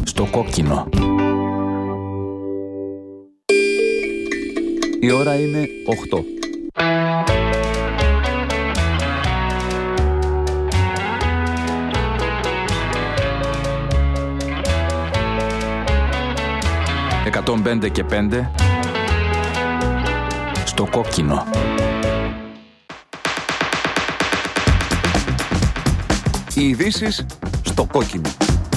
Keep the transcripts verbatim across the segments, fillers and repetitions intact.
Στο κόκκινο. Η ώρα είναι οκτώ. εκατόν πέντε και πέντε στο κόκκινο. Οι ειδήσεις στο κόκκινο.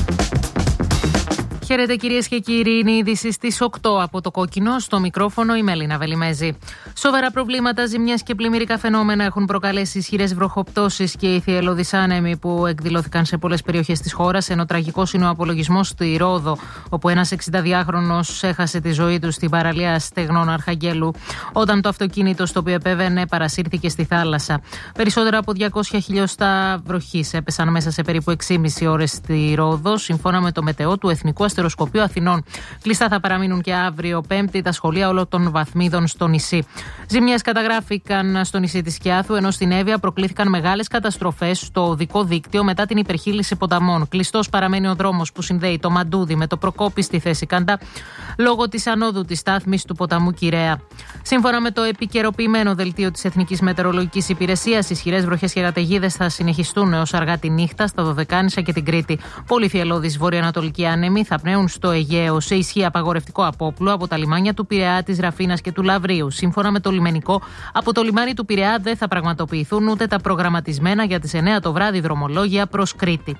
Χαίρετε κυρίες και κύριοι, είναι η είδηση στις οκτώ από το κόκκινο. Στο μικρόφωνο η Μελίνα Βελιμέζη. Σοβαρά προβλήματα, ζημιές και πλημμυρικά φαινόμενα έχουν προκαλέσει ισχυρές βροχοπτώσεις και οι θυελλώδεις άνεμοι που εκδηλώθηκαν σε πολλές περιοχές της χώρας. Ενώ τραγικός είναι ο απολογισμός στη Ρόδο, όπου ένας εξηνταδυάχρονος έχασε τη ζωή του στην παραλία Στεγνών Αρχαγγέλου, όταν το αυτοκίνητο στο οποίο επέβαινε παρασύρθηκε στη θάλασσα. Περισσότερα από διακόσια χιλιοστά βροχής έπεσαν μέσα σε περίπου έξι και μισή ώρες στη Ρόδο, σύμφωνα με το μετεό του Εθνικού Αστεροσκοπείου Αθηνών. Κλειστά θα παραμείνουν και αύριο Πέμπτη τα σχολεία όλων των βαθμίδων στο νησί. Ζημιές καταγράφηκαν στο νησί της Κιάθου, ενώ στην Εύβοια προκλήθηκαν μεγάλες καταστροφές στο οδικό δίκτυο μετά την υπερχείληση ποταμών. Κλειστός παραμένει ο δρόμος που συνδέει το Μαντούδι με το Προκόπη στη θέση Καντά, λόγω της ανόδου της στάθμης του ποταμού Κυραία. Σύμφωνα με το επικαιροποιημένο δελτίο της Εθνικής Μετεωρολογικής Υπηρεσίας, ισχυρές βροχές και καταιγίδες θα συνεχιστούν έως αργά τη νύχτα στα Δωδεκάνησα και την Κρήτη. Πολύ θυελλώδεις βορειοανατολικοί άνεμοι θα πνέουν στο Αιγαίο σε ισχύ απαγορευτικό απόπλου από τα λιμάνια του Πειραιά, της Ραφίνας και του Λαβρίου. Σύμφωνα με το λιμενικό, από το λιμάνι του Πειραιά δεν θα πραγματοποιηθούν ούτε τα προγραμματισμένα για τις εννιά το βράδυ δρομολόγια προς Κρήτη.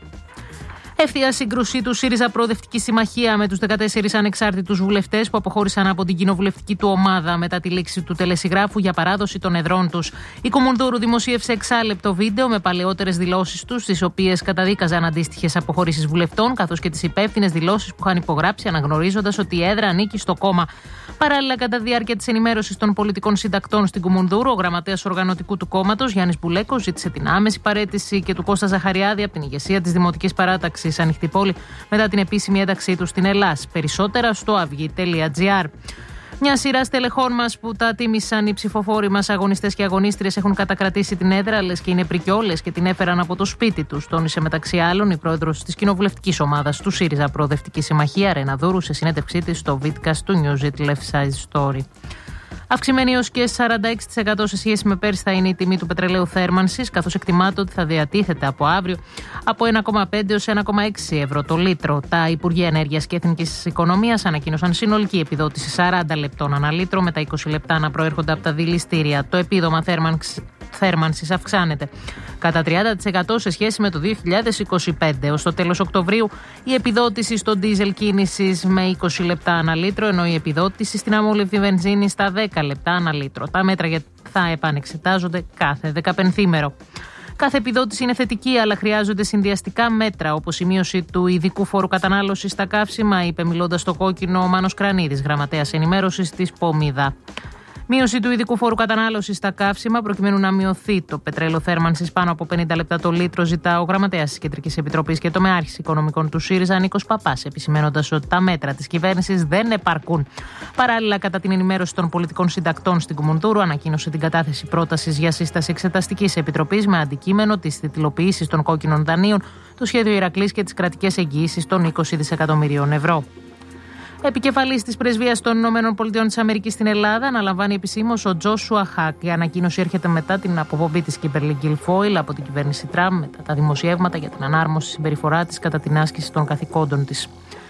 Ευθεία σύγκρουση του ΣΥΡΙΖΑ Προοδευτική Συμμαχία με τους δεκατέσσερις ανεξάρτητους βουλευτές που αποχώρησαν από την κοινοβουλευτική του ομάδα μετά τη λήξη του τελεσυγράφου για παράδοση των εδρών τους. Η Κουμουνδούρου δημοσίευσε εξάλεπτο βίντεο με παλαιότερες δηλώσεις τους, στις οποίες καταδίκαζαν αντίστοιχες αποχωρήσεις βουλευτών, καθώς και τις υπεύθυνες δηλώσεις που είχαν υπογράψει, αναγνωρίζοντας ότι η έδρα ανήκει στο κόμμα. Παράλληλα, κατά τη διάρκεια της ενημέρωσης των πολιτικών συντακτών στην Κουμουνδούρου, ο γραμματέας οργανωτικού του κόμματος, Γιάννης Μπουλέκος, ζήτησε την άμεση παραίτηση και του Κώστα Ζαχαριάδη από την ηγεσία της Δημοτικής Παράταξης Ανοιχτή Πόλη μετά την επίσημη ένταξή του στην Ελλάς. Περισσότερα στο αυγή τελεία τζι άρ. Μια σειρά στελεχών μας που τα τίμησαν οι ψηφοφόροι μας, αγωνιστές και αγωνίστριες, έχουν κατακρατήσει την έδρα, λες και είναι πρικιόλες και την έφεραν από το σπίτι τους, τόνισε μεταξύ άλλων η πρόεδρος της κοινοβουλευτικής ομάδας του ΣΥΡΙΖΑ Προοδευτική Συμμαχία, Ρένα Δούρου, σε συνέντευξή της στο βίντκαστ του News It Left Side Story. Αυξημένη έως και σαράντα έξι τοις εκατό σε σχέση με πέρσι θα είναι η τιμή του πετρελαίου θέρμανσης, καθώς εκτιμάται ότι θα διατίθεται από αύριο από ένα κόμμα πέντε έως ένα κόμμα έξι ευρώ το λίτρο. Τα Υπουργεία Ενέργειας και Εθνικής Οικονομίας ανακοίνωσαν συνολική επιδότηση σαράντα λεπτών ανά λίτρο, με τα είκοσι λεπτά να προέρχονται από τα δηληστήρια. Το επίδομα θέρμανσης θέρμανσης αυξάνεται κατά τριάντα τοις εκατό σε σχέση με το δύο χιλιάδες είκοσι πέντε. Ως το τέλος Οκτωβρίου η επιδότηση στο ντίζελ κίνησης με είκοσι λεπτά ανά λίτρο, ενώ η επιδότηση στην αμόλυβδη βενζίνη στα δέκα λεπτά ανά λίτρο. Τα μέτρα θα επανεξετάζονται κάθε δεκαπενθήμερο. Κάθε επιδότηση είναι θετική, αλλά χρειάζονται συνδυαστικά μέτρα, όπως η μείωση του ειδικού φόρου κατανάλωσης στα καύσιμα, είπε μιλώντας στο κόκκινο ο Μάνος Κρανίδης, γραμματέας ενημέρωσης της ΠΟΜΙΔΑ. Μείωση του ειδικού φόρου κατανάλωσης στα καύσιμα, προκειμένου να μειωθεί το πετρέλαιο θέρμανσης πάνω από πενήντα λεπτά το λίτρο, ζητά ο γραμματέας της Κεντρικής Επιτροπής και τομεάρχης οικονομικών του ΣΥΡΙΖΑ, Νίκος Παπάς, επισημένοντας ότι τα μέτρα της κυβέρνησης δεν επαρκούν. Παράλληλα, κατά την ενημέρωση των πολιτικών συντακτών στην Κουμουνδούρου, ανακοίνωσε την κατάθεση πρότασης για σύσταση Εξεταστικής Επιτροπής με αντικείμενο τις τιτλοποιήσεις των κόκκινων δανείων, το σχέδιο Ηρακλής και τις κρατικές εγγυήσεις των είκοσι δισεκατομμυρίων ευρώ. Επικεφαλής της Πρεσβείας των ΗΠΑ της Αμερικής στην Ελλάδα αναλαμβάνει επισήμως ο Τζόσουα Χακ. Η ανακοίνωση έρχεται μετά την αποπομπή της Κίμπερλι Γκιλφόιλ από την κυβέρνηση Τραμπ, μετά τα δημοσιεύματα για την ανάρμοση συμπεριφορά της κατά την άσκηση των καθηκόντων της.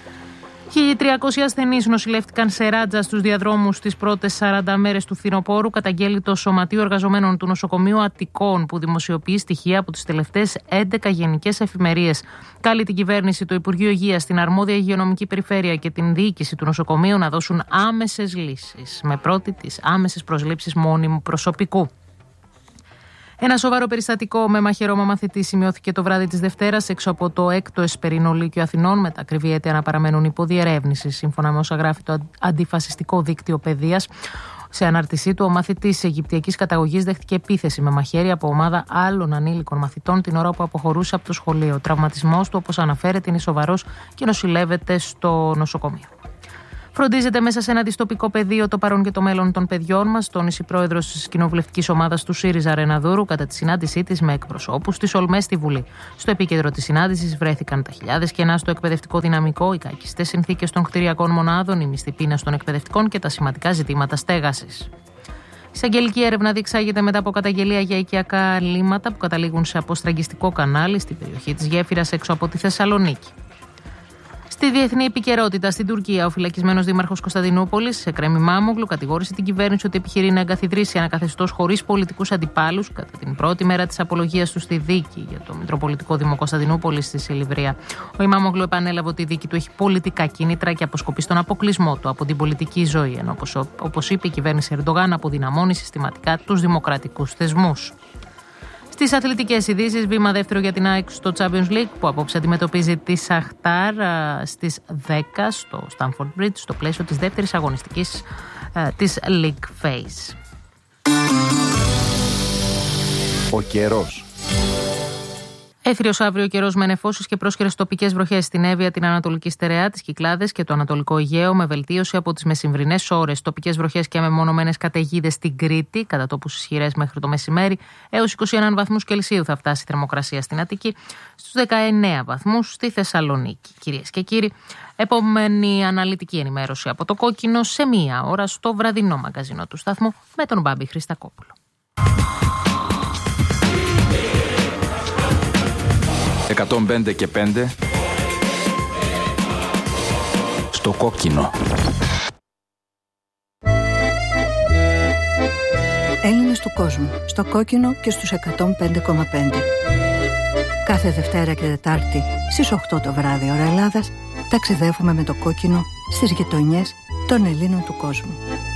χίλια τριακόσιοι ασθενείς νοσηλεύτηκαν σε ράτζα στους διαδρόμους τις πρώτες σαράντα μέρες του φθινοπόρου, καταγγέλει το Σωματείο Εργαζομένων του Νοσοκομείου Αττικών, που δημοσιοποιεί στοιχεία από τις τελευταίες έντεκα γενικές εφημερίες. Καλεί την κυβέρνηση, το Υπουργείο Υγείας, την αρμόδια υγειονομική περιφέρεια και την διοίκηση του νοσοκομείου να δώσουν άμεσες λύσεις, με πρώτη τις άμεσες προσλήψεις μόνιμου προσωπικού. Ένα σοβαρό περιστατικό με μαχαιρώμα μαθητή σημειώθηκε το βράδυ της Δευτέρας έξω από το έκτο Εσπερινό Λύκειο Αθηνών, με τα ακριβή αίτια να παραμένουν υποδιερεύνηση. Σύμφωνα με όσα γράφει το αντιφασιστικό δίκτυο παιδείας, σε ανάρτησή του, ο μαθητής Αιγυπτιακής καταγωγής δέχτηκε επίθεση με μαχαίρι από ομάδα άλλων ανήλικων μαθητών την ώρα που αποχωρούσε από το σχολείο. Ο τραυματισμός του, όπως αναφέρεται, είναι σοβαρός και νοσηλεύεται στο νοσοκομείο. Φροντίζεται μέσα σε ένα δυστοπικό πεδίο το παρόν και το μέλλον των παιδιών μας, τόνισε η πρόεδρος της κοινοβουλευτικής ομάδας του ΣΥΡΙΖΑ Ρεναδούρου κατά τη συνάντησή της με εκπροσώπους της ΟΛΜΕ στη Βουλή. Στο επίκεντρο της συνάντησης βρέθηκαν τα χιλιάδες κενά στο εκπαιδευτικό δυναμικό, οι κακιστές συνθήκες των κτηριακών μονάδων, η μισθή πείνας των εκπαιδευτικών και τα σημαντικά ζητήματα στέγασης. Η εισαγγελική έρευνα διεξάγεται μετά από καταγγελία για οικιακά λίμματα που καταλήγουν σε αποστραγγιστικό κανάλι στην περιοχή της Γέφυρας έξω από τη Θεσσαλονίκη. Στη διεθνή επικαιρότητα, στην Τουρκία, ο φυλακισμένος δήμαρχος Κωνσταντινούπολης, Εκρέμ Ιμάμογλου, κατηγόρησε την κυβέρνηση ότι επιχειρεί να εγκαθιδρύσει ένα καθεστώς χωρίς πολιτικούς αντιπάλους κατά την πρώτη μέρα της απολογίας του στη δίκη για το Μητροπολιτικό Δήμο Κωνσταντινούπολης στη Σιλιβρία. Ο Ιμάμογλου επανέλαβε ότι η δίκη του έχει πολιτικά κίνητρα και αποσκοπεί στον αποκλεισμό του από την πολιτική ζωή, ενώ όπως είπε η κυβέρνηση Ερντογάν, αποδυναμώνει συστηματικά τους δημοκρατικούς θεσμούς. Στις αθλητικές ειδήσεις, βήμα δεύτερο για την ΑΕΚ στο Champions League που απόψε αντιμετωπίζει τη Σαχτάρ στις δέκα στο Stamford Bridge στο πλαίσιο της δεύτερης αγωνιστικής της League Phase. Ο καιρός. Έθριος αύριο καιρός με νεφώσεις και πρόσκαιρες τοπικές βροχές στην Εύβοια, την Ανατολική Στερεά, τις Κυκλάδες και το Ανατολικό Αιγαίο, με βελτίωση από τις μεσημβρινές ώρες. Τοπικές βροχές και μεμονωμένες καταιγίδες στην Κρήτη, κατά τόπους ισχυρές μέχρι το μεσημέρι. Έως είκοσι ένα βαθμούς Κελσίου θα φτάσει η θερμοκρασία στην Αττική, στους δεκαεννέα βαθμούς στη Θεσσαλονίκη. Κυρίες και κύριοι, επόμενη αναλυτική ενημέρωση από το Κόκκινο σε μία ώρα στο βραδινό μαγκαζίνο του σταθμού με τον Μπάμπη Χριστακόπουλο. εκατόν πέντε και πέντε στο Κόκκινο. Έλληνες του κόσμου, στο Κόκκινο και στους εκατόν πέντε κόμμα πέντε. Κάθε Δευτέρα και Τετάρτη στις οκτώ το βράδυ ώρα Ελλάδας ταξιδεύουμε με το Κόκκινο στις γειτονιές των Ελλήνων του κόσμου.